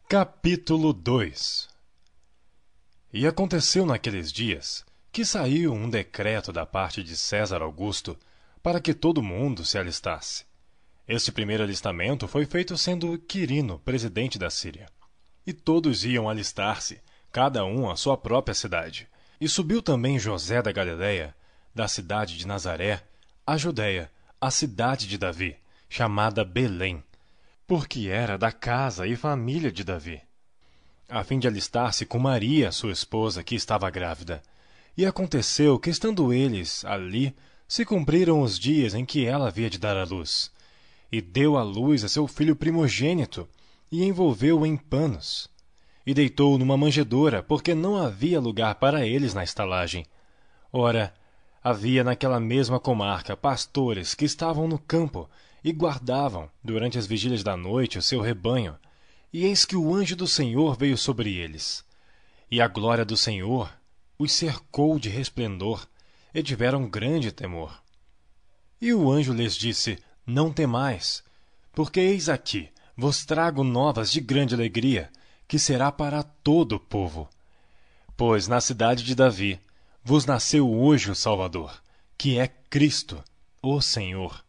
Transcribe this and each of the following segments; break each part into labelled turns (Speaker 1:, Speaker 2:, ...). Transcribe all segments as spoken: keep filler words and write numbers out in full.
Speaker 1: Capítulo dois. E aconteceu naqueles dias que saiu um decreto da parte de César Augusto para que todo mundo se alistasse. Este primeiro alistamento foi feito sendo Quirino presidente da Síria. E todos iam alistar-se, cada um à sua própria cidade. E subiu também José da Galiléia, da cidade de Nazaré, à Judéia, a cidade de Davi, chamada Belém, porque era da casa e família de Davi, a fim de alistar-se com Maria, sua esposa, que estava grávida. E aconteceu que, estando eles ali, se cumpriram os dias em que ela havia de dar à luz. E deu à luz a seu filho primogênito, e envolveu-o em panos. E deitou-o numa manjedoura, porque não havia lugar para eles na estalagem. Ora, havia naquela mesma comarca pastores que estavam no campo e guardavam, durante as vigílias da noite, o seu rebanho. E eis que o anjo do Senhor veio sobre eles. E a glória do Senhor os cercou de resplendor, e tiveram grande temor. E o anjo lhes disse: Não temais, porque eis aqui vos trago novas de grande alegria, que será para todo o povo. Pois na cidade de Davi vos nasceu hoje o Salvador, que é Cristo, o Senhor.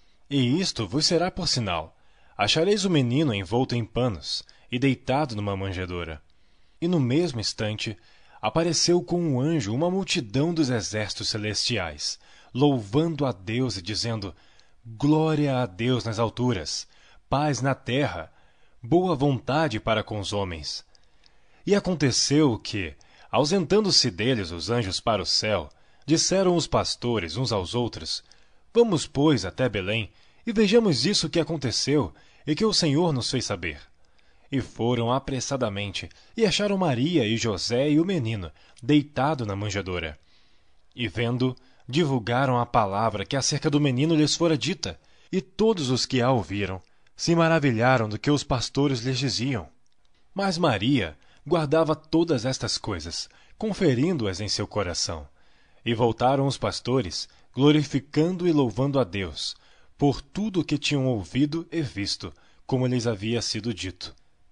Speaker 1: E isto vos será por sinal: achareis o menino envolto em panos e deitado numa manjedoura. E no mesmo instante apareceu com um anjo uma multidão dos exércitos celestiais, louvando a Deus e dizendo: Glória a Deus nas alturas, paz na terra, boa vontade para com os homens. E aconteceu que, ausentando-se deles os anjos para o céu, disseram os pastores uns aos outros: Vamos, pois, até Belém, e vejamos isso que aconteceu e que o Senhor nos fez saber. E foram apressadamente, e acharam Maria e José e o menino, deitado na manjedoura. E vendo, divulgaram a palavra que acerca do menino lhes fora dita, e todos os que a ouviram se maravilharam do que os pastores lhes diziam. Mas Maria guardava todas estas coisas, conferindo-as em seu coração. E voltaram os pastores, glorificando e louvando a Deus, por tudo o que tinham ouvido e visto, como lhes havia sido dito.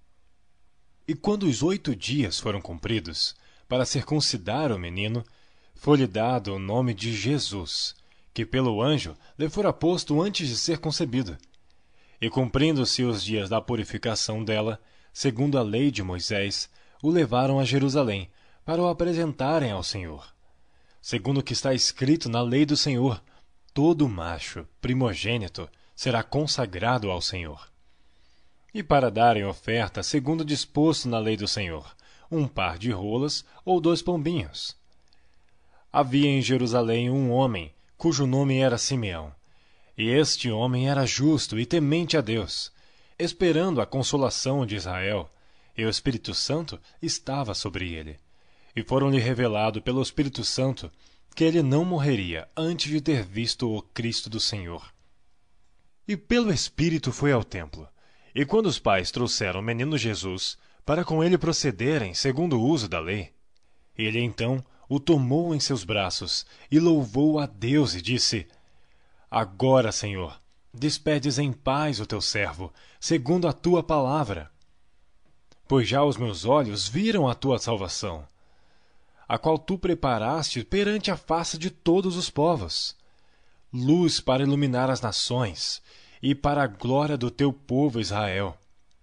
Speaker 1: E quando os oito dias foram cumpridos, para circuncidar o menino, foi-lhe dado o nome de Jesus, que pelo anjo lhe fora posto antes de ser concebido. E cumprindo-se os dias da purificação dela, segundo a lei de Moisés, o levaram a Jerusalém, para o apresentarem ao Senhor. Segundo o que está escrito na lei do Senhor, todo macho primogênito será consagrado ao Senhor. E para darem oferta segundo disposto na lei do Senhor, um par de rolas ou dois pombinhos. Havia em Jerusalém um homem, cujo nome era Simeão. E este homem era justo e temente a Deus, esperando a consolação de Israel, e o Espírito Santo estava sobre ele. E foram-lhe revelado pelo Espírito Santo que ele não morreria antes de ter visto o Cristo do Senhor. E pelo Espírito foi ao templo. E quando os pais trouxeram o menino Jesus, para com ele procederem segundo o uso da lei, ele então o tomou em seus braços e louvou a Deus e disse: Agora, Senhor, despedes em paz o teu servo, segundo a tua palavra. Pois já os meus olhos viram a tua salvação, a qual tu preparaste perante a face de todos os povos, luz para iluminar as nações e para a glória do teu povo Israel.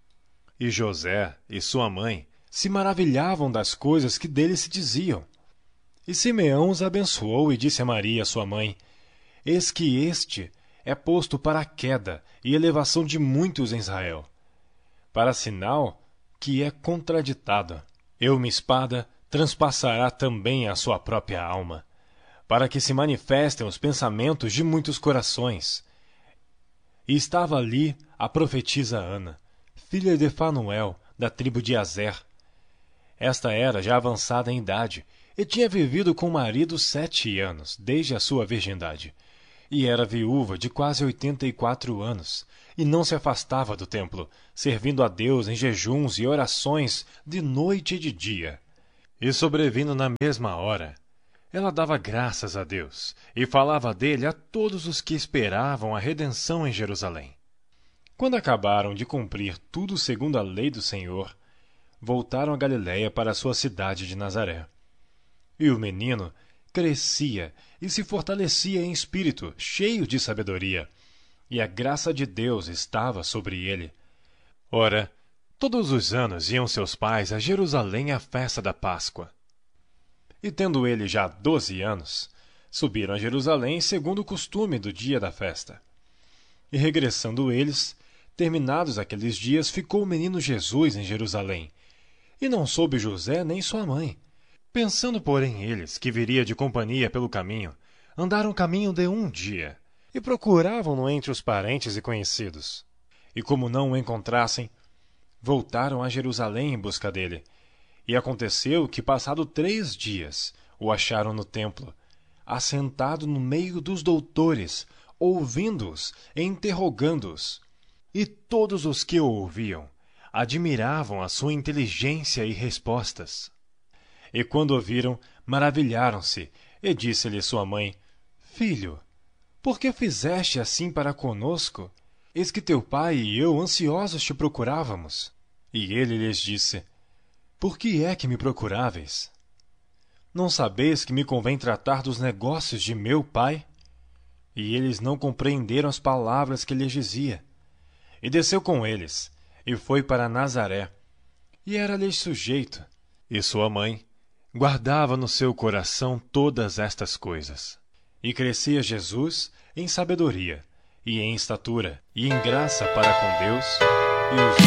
Speaker 1: E José e sua mãe se maravilhavam das coisas que dele se diziam. E Simeão os abençoou e disse a Maria, sua mãe: Eis que este é posto para a queda e elevação de muitos em Israel, para sinal que é contraditado. E uma espada transpassará também a sua própria alma, para que se manifestem os pensamentos de muitos corações. E estava ali a profetisa Ana, filha de Fanuel, da tribo de Azer. Esta era já avançada em idade, e tinha vivido com o marido sete anos, desde a sua virgindade. E era viúva de quase oitenta e quatro anos, e não se afastava do templo, servindo a Deus em jejuns e orações de noite e de dia. E sobrevindo na mesma hora, ela dava graças a Deus e falava dele a todos os que esperavam a redenção em Jerusalém. Quando acabaram de cumprir tudo segundo a lei do Senhor, voltaram a Galiléia para a sua cidade de Nazaré. E o menino crescia e se fortalecia em espírito, cheio de sabedoria, e a graça de Deus estava sobre ele. Ora, todos os anos iam seus pais a Jerusalém à festa da Páscoa. E tendo ele já doze anos, subiram a Jerusalém segundo o costume do dia da festa. E regressando eles, terminados aqueles dias, ficou o menino Jesus em Jerusalém, e não soube José nem sua mãe. Pensando, porém, eles que viria de companhia pelo caminho, andaram o caminho de um dia, e procuravam-no entre os parentes e conhecidos. E como não o encontrassem, voltaram a Jerusalém em busca dele. E aconteceu que, passado três dias, o acharam no templo, assentado no meio dos doutores, ouvindo-os e interrogando-os. E todos os que o ouviam admiravam a sua inteligência e respostas. E quando o viram, maravilharam-se, e disse-lhe sua mãe: Filho, por que fizeste assim para conosco? Eis que teu pai e eu ansiosos te procurávamos. E ele lhes disse: Por que é que me procuráveis? Não sabeis que me convém tratar dos negócios de meu pai? E eles não compreenderam as palavras que lhes dizia. E desceu com eles, e foi para Nazaré, e era-lhes sujeito. E sua mãe guardava no seu coração todas estas coisas. E crescia Jesus em sabedoria, e em estatura, e em graça para com Deus e os